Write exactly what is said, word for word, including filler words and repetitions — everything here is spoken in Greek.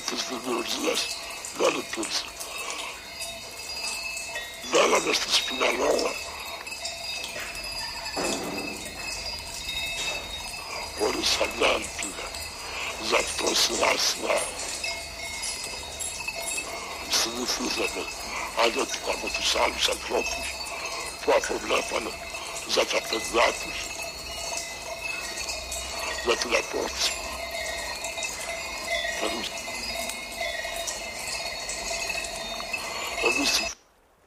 της δημιουργίας, δεν υπήρξε. Μέναμε στη Σπιναλόγα, χωρίς καμιά ελπίδα. Γι' αυτό σειρά σειρά συνηθίζαμε ανέτοιμα με τους άλλους ανθρώπους που αποβλέπανε για τα παιδιά τους, για την επόψη. Εμείς